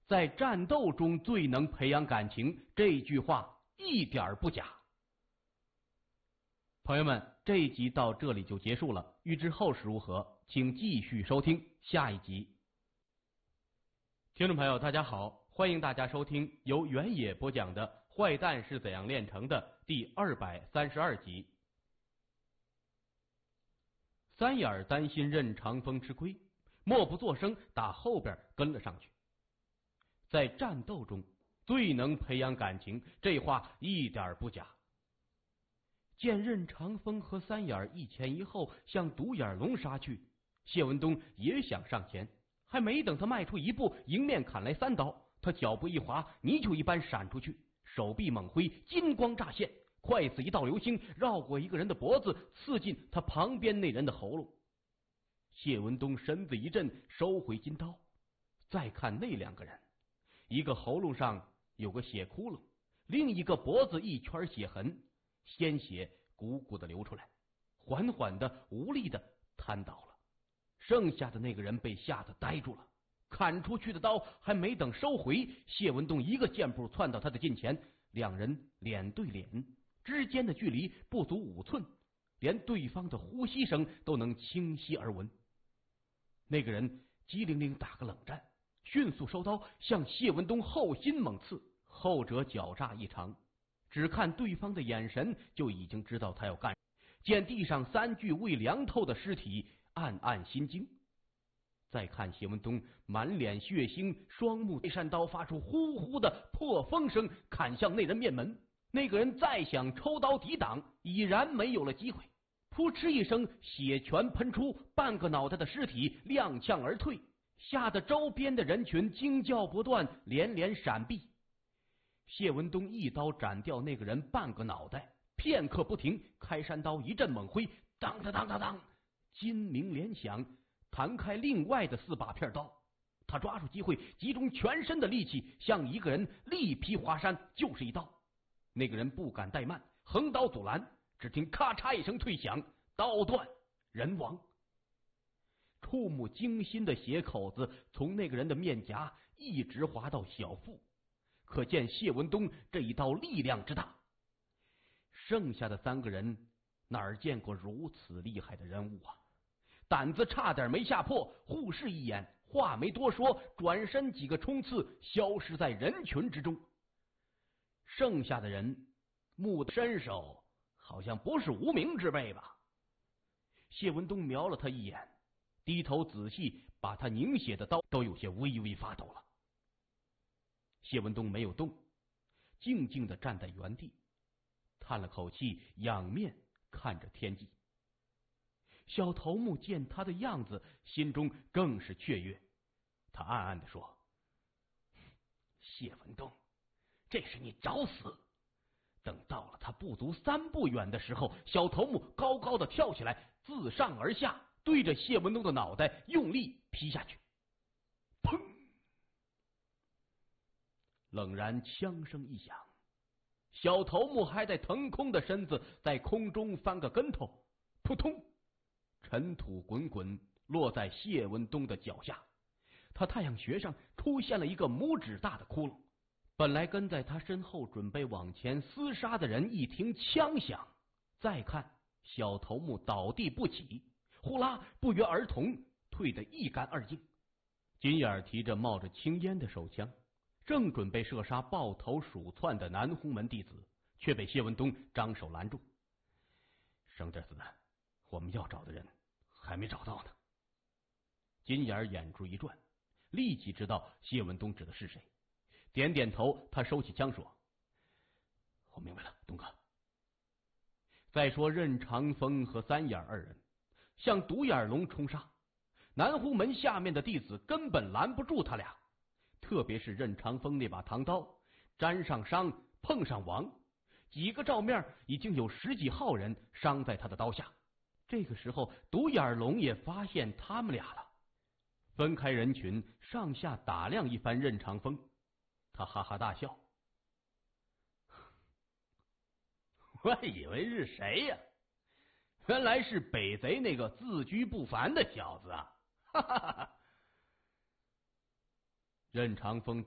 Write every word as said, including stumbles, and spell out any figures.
在战斗中最能培养感情，这句话一点不假。朋友们，这一集到这里就结束了，欲知后事如何，请继续收听下一集。听众朋友大家好，欢迎大家收听由原野播讲的《坏蛋是怎样炼成的》第二百三十二集。三眼担心任长风吃亏，默不作声打后边跟了上去。在战斗中最能培养感情，这话一点不假。见任长风和三眼一前一后向独眼龙杀去，谢文东也想上前，还没等他迈出一步，迎面砍来三刀，他脚步一滑，泥鳅一般闪出去，手臂猛挥，金光乍现，快似一道流星，绕过一个人的脖子，刺进他旁边那人的喉咙。谢文东身子一震，收回金刀。再看那两个人，一个喉咙上有个血窟窿，另一个脖子一圈血痕，鲜血鼓鼓的流出来，缓缓的无力的瘫倒了。剩下的那个人被吓得呆住了，砍出去的刀还没等收回，谢文东一个箭步窜到他的近前，两人脸对脸，之间的距离不足五寸，连对方的呼吸声都能清晰而闻。那个人机灵灵打个冷战，迅速收刀向谢文东后心猛刺，后者狡诈异常，只看对方的眼神就已经知道他要干。见地上三具未凉透的尸体，暗暗心惊。再看谢文东满脸血腥，双目对扇刀发出呼呼的破风声，砍向那人面门。那个人再想抽刀抵挡，已然没有了机会。扑哧一声，血泉喷出，半个脑袋的尸体踉跄而退，吓得周边的人群惊叫不断，连连闪避。谢文东一刀斩掉那个人半个脑袋，片刻不停，开山刀一阵猛挥，当当当当当，金鸣连响，弹开另外的四把片刀。他抓住机会，集中全身的力气，向一个人力劈华山，就是一刀。那个人不敢怠慢，横刀阻拦，只听咔嚓一声退响，刀断人亡。触目惊心的血口子从那个人的面颊一直划到小腹，可见谢文东这一刀力量之大。剩下的三个人哪儿见过如此厉害的人物啊，胆子差点没吓破，互视一眼，话没多说，转身几个冲刺，消失在人群之中。剩下的人目的身手好像不是无名之辈吧？谢文东瞄了他一眼，低头仔细把他凝血的刀都有些微微发抖了。谢文东没有动，静静的站在原地，叹了口气，仰面看着天际。小头目见他的样子，心中更是雀跃，他暗暗的说：谢文东，这是你找死。等到了他不足三步远的时候，小头目高高的跳起来，自上而下对着谢文东的脑袋用力劈下去。砰！冷然枪声一响，小头目还在腾空的身子在空中翻个跟头，扑通，尘土滚滚落在谢文东的脚下。他太阳穴上出现了一个拇指大的窟窿。本来跟在他身后准备往前厮杀的人一听枪响，再看小头目倒地不起，呼啦不约而同退得一干二净。金眼提着冒着青烟的手枪，正准备射杀抱头鼠窜的南红门弟子，却被谢文东张手拦住。省点子弹，我们要找的人还没找到呢。金眼眼珠一转，立即知道谢文东指的是谁，点点头，他收起枪说：我明白了，东哥。再说任长风和三眼二人向独眼龙冲杀，南湖门下面的弟子根本拦不住他俩，特别是任长风那把唐刀，沾上伤碰上亡，几个照面已经有十几号人伤在他的刀下。这个时候独眼龙也发现他们俩了，分开人群，上下打量一番任长风。他哈哈大笑，我以为是谁呀、啊？原来是北贼那个自居不凡的小子啊！哈哈哈哈。任长风